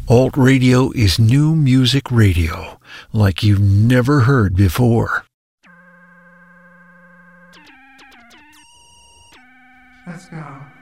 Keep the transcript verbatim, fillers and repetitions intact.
Alt radio is new music radio, like you've never heard before. Let's go.